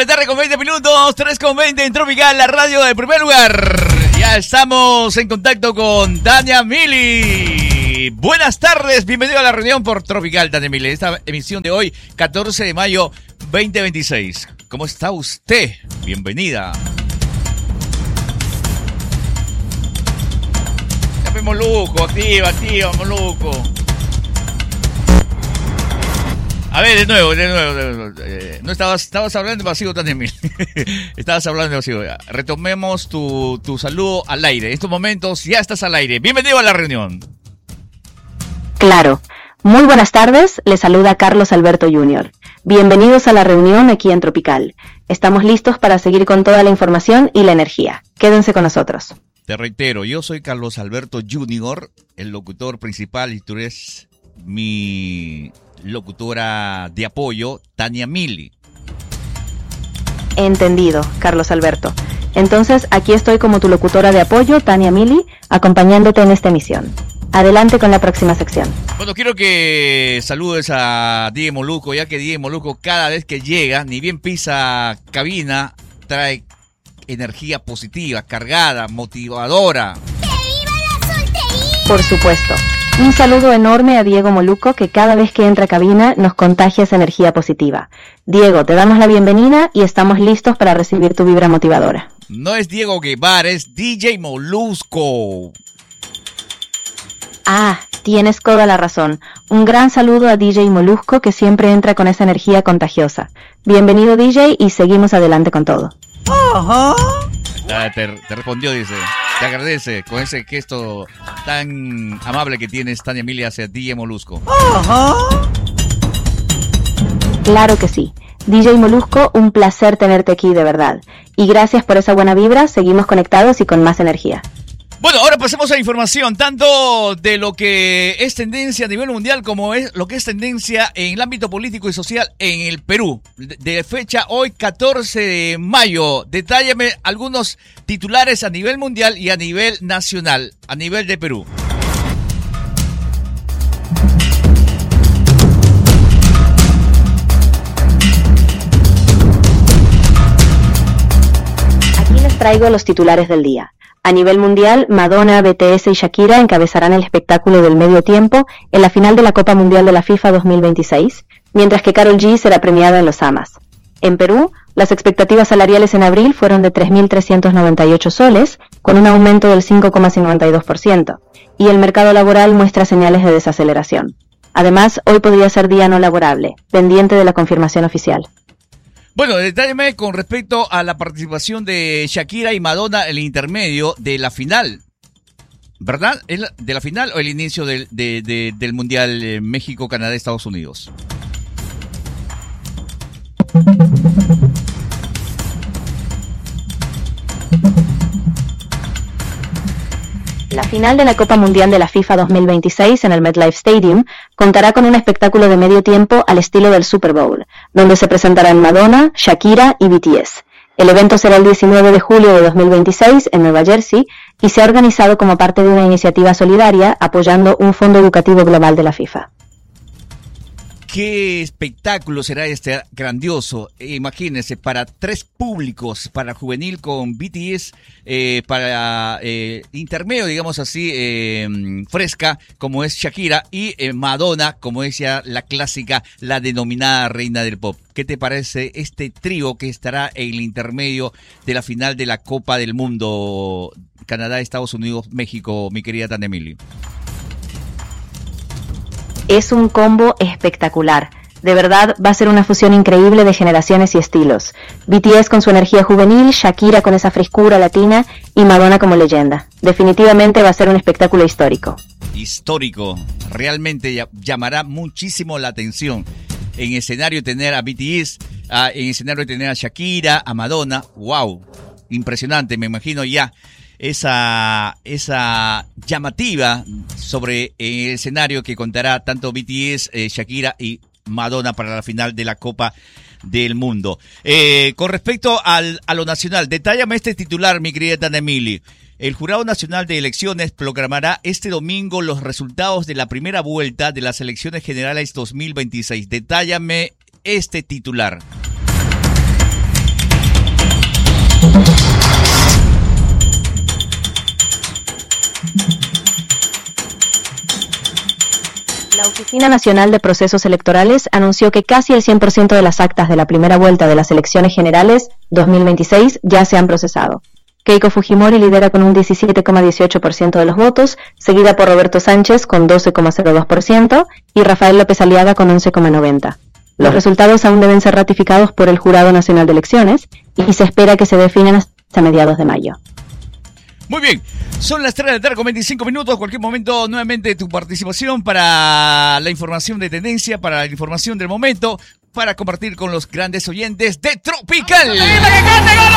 la tarde con 20 minutos, 3:20 en Tropical, la radio de primer lugar. Ya estamos en contacto con Tania Mili. Buenas tardes, bienvenido a la reunión por Tropical, Tania Mili. Esta emisión de hoy, 14 de mayo 2026. ¿Cómo está usted? Bienvenida. Dame Moluco, activa, Moluco. A ver, de nuevo. No estabas hablando vacío, Tania Mili. Estabas hablando vacío. Retomemos tu saludo al aire. En estos momentos ya estás al aire. Bienvenido a la reunión. Claro. Muy buenas tardes. Les saluda Carlos Alberto Jr. Bienvenidos a la reunión aquí en Tropical. Estamos listos para seguir con toda la información y la energía. Quédense con nosotros. Te reitero, yo soy Carlos Alberto Jr., el locutor principal, y tú eres mi locutora de apoyo, Tania Mili. Entendido, Carlos Alberto. Entonces, aquí estoy como tu locutora de apoyo, Tania Mili, acompañándote en esta emisión. Adelante con la próxima sección. Bueno, quiero que saludes a DJ Moluco, ya que DJ Moluco cada vez que llega, ni bien pisa cabina, trae energía positiva, cargada, motivadora. ¡Que viva la soltería! Por supuesto. Un saludo enorme a Diego Moluco, que cada vez que entra a cabina nos contagia esa energía positiva. Diego, te damos la bienvenida y estamos listos para recibir tu vibra motivadora. No es Diego Guevara, es DJ Molusco. Ah, tienes toda la razón. Un gran saludo a DJ Molusco, que siempre entra con esa energía contagiosa. Bienvenido, DJ, y seguimos adelante con todo. Te respondió, dice. Te agradece con ese gesto tan amable que tienes, Tania Mili, hacia DJ Molusco. Claro que sí. DJ Molusco, un placer tenerte aquí, de verdad. Y gracias por esa buena vibra. Seguimos conectados y con más energía. Bueno, ahora pasemos a información, tanto de lo que es tendencia a nivel mundial como es lo que es tendencia en el ámbito político y social en el Perú. De fecha hoy, 14 de mayo. Detállame algunos titulares a nivel mundial y a nivel nacional, a nivel de Perú. Aquí les traigo los titulares del día. A nivel mundial, Madonna, BTS y Shakira encabezarán el espectáculo del medio tiempo en la final de la Copa Mundial de la FIFA 2026, mientras que Karol G será premiada en los AMAs. En Perú, las expectativas salariales en abril fueron de 3.398 soles, con un aumento del 5,52%, y el mercado laboral muestra señales de desaceleración. Además, hoy podría ser día no laborable, pendiente de la confirmación oficial. Bueno, detállame con respecto a la participación de Shakira y Madonna en el intermedio de la final, ¿verdad? ¿De la final o el inicio del Mundial México, Canadá, Estados Unidos? La final de la Copa Mundial de la FIFA 2026 en el MetLife Stadium contará con un espectáculo de medio tiempo al estilo del Super Bowl, donde se presentarán Madonna, Shakira y BTS. El evento será el 19 de julio de 2026 en Nueva Jersey y se ha organizado como parte de una iniciativa solidaria apoyando un fondo educativo global de la FIFA. ¿Qué espectáculo será este grandioso? Imagínense, para tres públicos, para juvenil con BTS, para intermedio, digamos así, fresca, como es Shakira, y Madonna, como es ya la clásica, la denominada reina del pop. ¿Qué te parece este trío que estará en el intermedio de la final de la Copa del Mundo, Canadá, Estados Unidos, México, mi querida Tania Mili? Es un combo espectacular. De verdad, va a ser una fusión increíble de generaciones y estilos. BTS con su energía juvenil, Shakira con esa frescura latina y Madonna como leyenda. Definitivamente va a ser un espectáculo histórico. Histórico. Realmente llamará muchísimo la atención. En escenario tener a BTS, en escenario tener a Shakira, a Madonna. ¡Wow! Impresionante, me imagino ya. Esa llamativa sobre el escenario que contará tanto BTS, Shakira y Madonna para la final de la Copa del Mundo. Con respecto a lo nacional, detállame este titular, mi querida Tania Mili. El Jurado Nacional de Elecciones proclamará este domingo los resultados de la primera vuelta de las elecciones generales 2026. Detállame este titular. La Oficina Nacional de Procesos Electorales anunció que casi el 100% de las actas de la primera vuelta de las elecciones generales 2026 ya se han procesado. Keiko Fujimori lidera con un 17,18% de los votos, seguida por Roberto Sánchez con 12,02% y Rafael López Aliaga con 11,90%. Los resultados aún deben ser ratificados por el Jurado Nacional de Elecciones y se espera que se definan hasta mediados de mayo. Muy bien, son las 3 de la tarde con 25 minutos. Cualquier momento, nuevamente tu participación para la información de tendencia, para la información del momento, para compartir con los grandes oyentes de Tropical.